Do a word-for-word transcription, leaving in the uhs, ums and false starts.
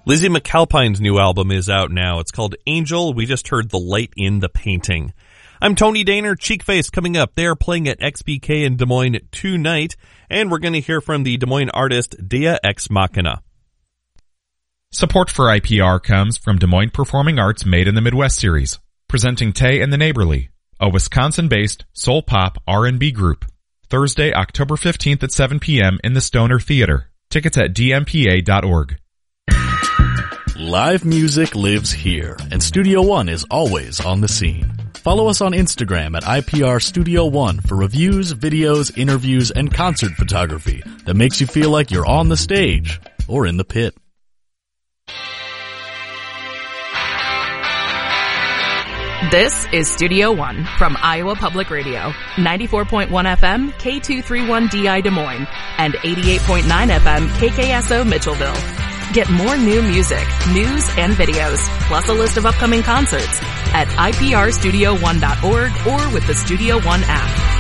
Lizzie McAlpine's new album is out now. It's called Angel. We just heard The Light in the Painting. I'm Tony Daner. Cheekface coming up. They are playing at X B K in Des Moines tonight, and we're going to hear from the Des Moines artist Dea Ex Machina. Support for I P R comes from Des Moines Performing Arts Made in the Midwest series, presenting Tay and the Neighborly, a Wisconsin-based soul pop R and B group. Thursday, October fifteenth at seven p.m. in the Stoner Theater. Tickets at d m p a dot org. Live music lives here, and Studio One is always on the scene. Follow us on Instagram at I P R Studio One for reviews, videos, interviews, and concert photography that makes you feel like you're on the stage or in the pit. This is Studio One from Iowa Public Radio, ninety-four point one F M, K two thirty-one D I Des Moines, and eighty-eight point nine F M, K K S O Mitchellville. Get more new music, news, and videos, plus a list of upcoming concerts at I P R studio one dot org or with the Studio One app.